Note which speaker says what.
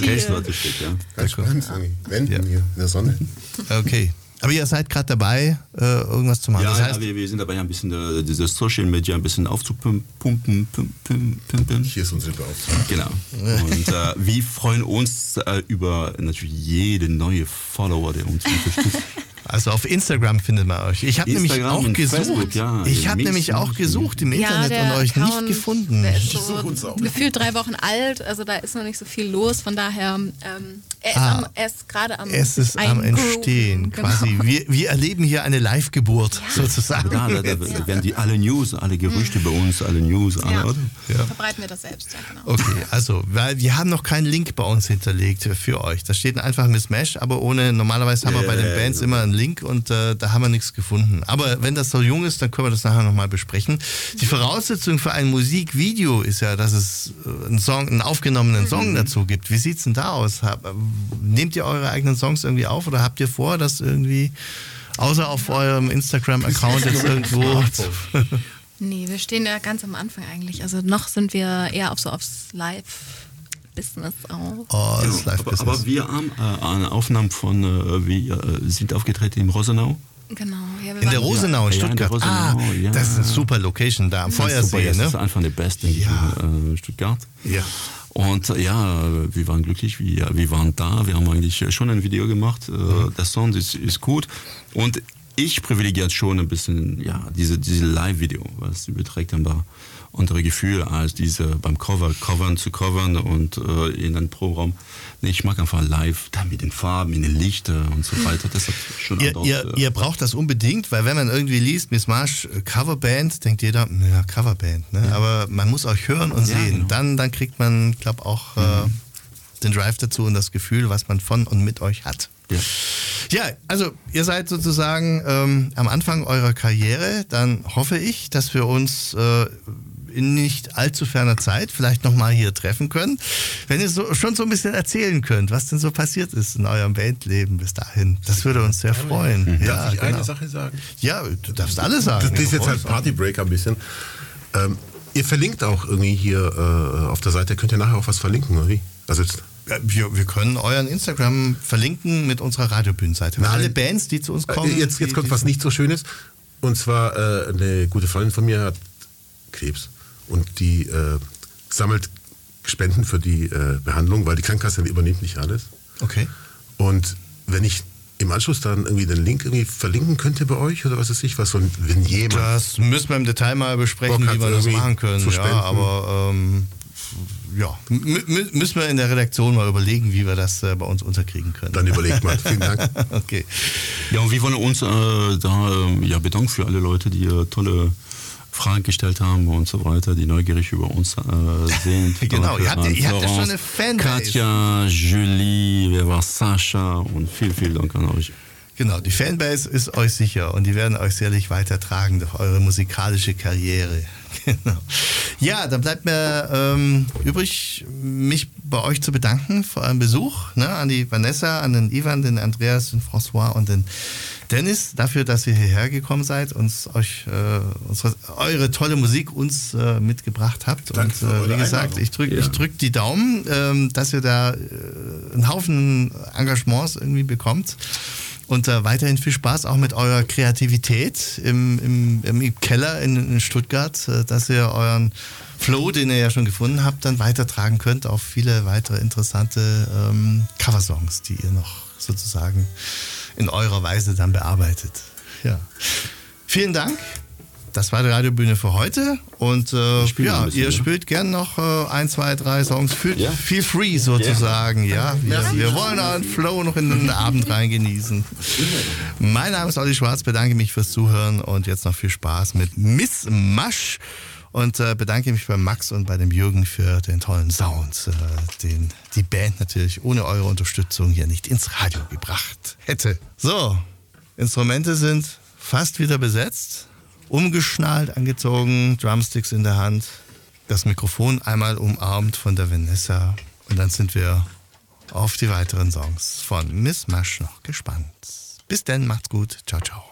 Speaker 1: Location heute steht, ja.
Speaker 2: Ganz spannend, Wänden hier in der Sonne.
Speaker 3: Okay. Aber ihr seid gerade dabei, irgendwas zu machen.
Speaker 1: Ja,
Speaker 3: das heißt,
Speaker 1: wir sind dabei, ein bisschen diese Social Media ein bisschen aufzupumpen.
Speaker 2: Hier ist unsere Beauftragte.
Speaker 1: Genau. Und wir freuen uns über natürlich jede neue Follower, der uns unterstützt.
Speaker 3: also auf Instagram findet man euch. Ich habe nämlich auch gesucht.
Speaker 1: Facebook, ja.
Speaker 3: Ich habe nämlich auch gesucht im Internet und euch
Speaker 4: Account,
Speaker 3: nicht gefunden.
Speaker 4: Der ist
Speaker 2: suche uns auch.
Speaker 4: gefühlt 3 Wochen alt, also da ist noch nicht so viel los. Von daher, er ist gerade am
Speaker 3: Es ist am Entstehen
Speaker 4: Genau.
Speaker 3: quasi. Wir erleben hier eine Live-Geburt sozusagen.
Speaker 1: Da werden die alle News, alle Gerüchte bei uns, alle News, alle,
Speaker 4: Ja.
Speaker 1: oder?
Speaker 3: Ja.
Speaker 4: Verbreiten wir das selbst, ja genau.
Speaker 3: Okay, also, weil wir haben noch keinen Link bei uns hinterlegt für euch. Da steht einfach Miss Mash, aber ohne, normalerweise haben wir bei den Bands immer einen Link und da haben wir nichts gefunden. Aber wenn das so jung ist, dann können wir das nachher nochmal besprechen. Die Voraussetzung für ein Musikvideo ist ja, dass es einen aufgenommenen Song dazu gibt. Wie sieht's denn da aus? Nehmt ihr eure eigenen Songs irgendwie auf oder habt ihr vor, das irgendwie, außer auf eurem Instagram-Account jetzt irgendwo...
Speaker 4: Nee, wir stehen ja ganz am Anfang eigentlich. Also noch sind wir eher aufs Live-Business auch.
Speaker 3: Oh, das Live-Business.
Speaker 1: Aber wir haben eine Aufnahme von, wir sind aufgetreten in Rosenau.
Speaker 4: Genau. Ja, wir
Speaker 3: In der
Speaker 4: waren-
Speaker 3: Rosenau in
Speaker 1: Ja, in der
Speaker 3: Stuttgart.
Speaker 1: Rosenau, ja.
Speaker 3: Das ist eine super Location da am Feuersee,
Speaker 1: Das
Speaker 3: ne?
Speaker 1: ist einfach der beste in Stuttgart.
Speaker 3: Ja.
Speaker 1: Und ja, wir waren glücklich, wir waren da, wir haben eigentlich schon ein Video gemacht, der Sound ist gut und ich privilegiert schon ein bisschen, ja, diese Live-Video, was überträgt dann da andere Gefühle als diese beim Covern zu covern und in einem Proberaum. Nee, ich mag einfach live, da mit den Farben, in den Lichtern und so weiter. Das hat schon
Speaker 3: Ihr braucht das unbedingt, weil wenn man irgendwie liest, Miss Marsh, Coverband, denkt jeder, ja, Coverband, ne? Ja. Aber man muss euch hören und sehen. Genau. Dann kriegt man, glaube auch den Drive dazu und das Gefühl, was man von und mit euch hat. Ja, also ihr seid sozusagen am Anfang eurer Karriere. Dann hoffe ich, dass wir uns in nicht allzu ferner Zeit vielleicht nochmal hier treffen können. Wenn ihr schon so ein bisschen erzählen könnt, was denn so passiert ist in eurem Bandleben bis dahin. Das würde uns sehr freuen.
Speaker 2: Darf ich eine Sache sagen?
Speaker 3: Ja, du darfst alles sagen.
Speaker 2: Das ist jetzt halt Partybreaker ein bisschen. Ihr verlinkt auch irgendwie hier auf der Seite, könnt ihr nachher auch was verlinken, oder wie? Also jetzt...
Speaker 3: Wir können euren Instagram verlinken mit unserer Radiobühnenseite. Alle Bands, die zu uns kommen.
Speaker 2: Jetzt kommt was nicht so Schönes. Und zwar eine gute Freundin von mir hat Krebs. Und die sammelt Spenden für die Behandlung, weil die Krankenkasse übernimmt nicht alles.
Speaker 3: Okay.
Speaker 2: Und wenn ich im Anschluss dann irgendwie den Link irgendwie verlinken könnte bei euch oder was weiß ich, was so, wenn jemand...
Speaker 3: Das müssen wir im Detail mal besprechen, wie wir das machen können. Ja, aber ja, müssen wir in der Redaktion mal überlegen, wie wir das bei uns unterkriegen können.
Speaker 2: Dann überlegt mal. Vielen Dank.
Speaker 3: Okay.
Speaker 1: Ja, und wir wollen uns bedanken für alle Leute, die tolle Fragen gestellt haben und so weiter, die neugierig über uns sind.
Speaker 3: Genau, ihr habt ja schon eine Fanbase.
Speaker 1: Katja, Julie, wer war Sascha und vielen Dank an euch.
Speaker 3: Genau, die Fanbase ist euch sicher und die werden euch sicherlich weitertragen durch eure musikalische Karriere. Genau. Ja, dann bleibt mir übrig, mich bei euch zu bedanken für euren Besuch, ne, an die Vanessa, an den Ivan, den Andreas, den François und den Dennis, dafür, dass ihr hierher gekommen seid und eure tolle Musik uns mitgebracht habt.
Speaker 2: Danke
Speaker 3: und wie gesagt, ich drück die Daumen, dass ihr da einen Haufen Engagements irgendwie bekommt. Und weiterhin viel Spaß auch mit eurer Kreativität im Keller in Stuttgart, dass ihr euren Flow, den ihr ja schon gefunden habt, dann weitertragen könnt auf viele weitere interessante Coversongs, die ihr noch sozusagen in eurer Weise dann bearbeitet. Ja. Vielen Dank. Das war die Radiobühne für heute und ihr spielt gern noch 1, 2, 3 Songs. Feel free sozusagen. Ja, wir wollen euren Flow noch in den Abend rein genießen. Mein Name ist Olli Schwarz, bedanke mich fürs Zuhören und jetzt noch viel Spaß mit Miss Mash und bedanke mich bei Max und bei dem Jürgen für den tollen Sound, den die Band natürlich ohne eure Unterstützung hier nicht ins Radio gebracht hätte. So, Instrumente sind fast wieder besetzt. Umgeschnallt, angezogen, Drumsticks in der Hand, das Mikrofon einmal umarmt von der Vanessa und dann sind wir auf die weiteren Songs von Miss Mash noch gespannt. Bis dann, macht's gut, ciao, ciao.